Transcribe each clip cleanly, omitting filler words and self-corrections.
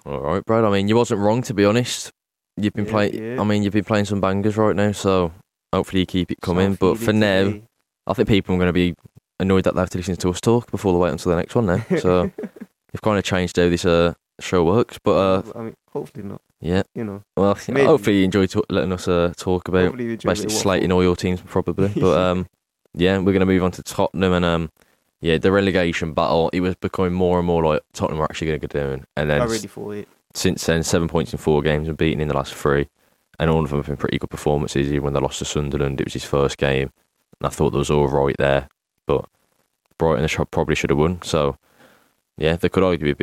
All right, Brad. I mean, you wasn't wrong, to be honest. You've been playing. Yeah. I mean, you've been playing some bangers right now, so hopefully you keep it coming. Start But for feeling now, today. I think people are going to be annoyed that they have to listen to us talk before they wait until the next one now. So you've kind of changed how this show works. But I mean, hopefully not. yeah, You know, well, Maybe. hopefully you enjoy letting us talk about hopefully you enjoy basically the waffle. slating all your teams probably. But yeah, we're going to move on to Tottenham and yeah, the relegation battle. It was becoming more and more like Tottenham were actually going to go down, and then I really thought it. since then, 7 points in 4 games and beaten in the last 3, and all of them have been pretty good performances. Even when they lost to Sunderland, it was his first game, and I thought there was all right there, but Brighton probably should have won. So yeah, they could arguably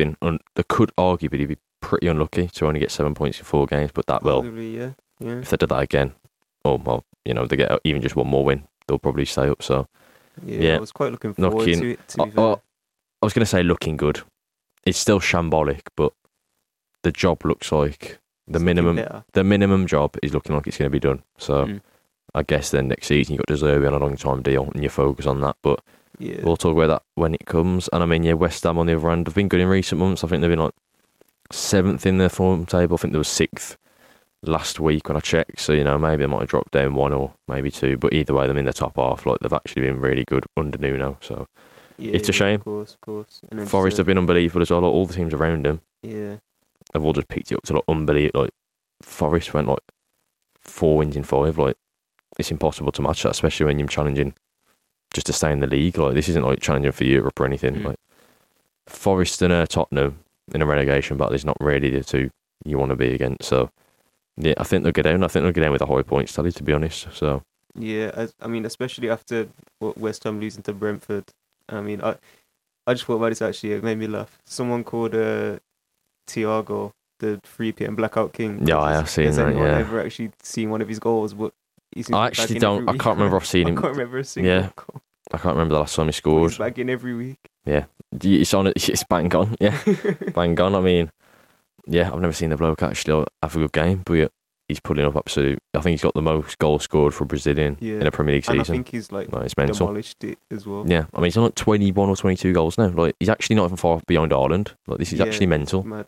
be pretty unlucky to only get 7 points in 4 games, but that will. Probably, yeah. If they did that again, oh well, they get even just one more win, they'll probably stay up. So Yeah, I was quite looking forward to it. To be fair. I was going to say looking good. It's still shambolic, but the job looks like the It's looking minimum. better. The minimum job is looking like it's going to be done. So I guess then next season you've got De Zerbi on a long time deal and you focus on that. But Yeah. we'll talk about that when it comes. And I mean, yeah, West Ham on the other end have been good in recent months. I think they've been like 7th in their form table. I think there was 6th last week when I checked. So, maybe they might have dropped down 1 or maybe 2. But either way, they're in the top half. Like, they've actually been really good under Nuno. So it's a shame. Of course. And then Forest have been unbelievable as well. Like, all the teams around them Yeah. have all just picked it up to like unbelievable. Like, Forest went like 4 wins in 5. Like, it's impossible to match that, especially when you're challenging just to stay in the league. Like, this isn't like challenging for Europe or anything. Like, Forest and Tottenham in a relegation battle is not really the two you want to be against. So yeah, I think they'll get down. I think they'll get down with a high points tally, to be honest. So Yeah, I mean, especially after West Ham losing to Brentford. I mean, I just thought about this actually. It made me laugh. Someone called Thiago the 3 p.m. Blackout King. yeah, I have seen Has that. anyone Yeah, ever actually seen one of his goals? But he's I back actually in don't. every I week. can't remember I've seen I him. can't remember a single Yeah. goal. I can't remember the last time he He's scored. back in every week. Yeah, it's on. It's bang on. Yeah, bang on. I mean, yeah, I've never seen the bloke actually have a good game, but yeah, he's pulling up absolute. I think he's got the most goals scored for a Brazilian Yeah. in a Premier League And I season. think he's like It's mental. demolished it as well. Yeah, I mean, he's on like 21 or 22 goals now. Like, he's actually not even far beyond Ireland. Like, this is Yeah, actually mental. Mad.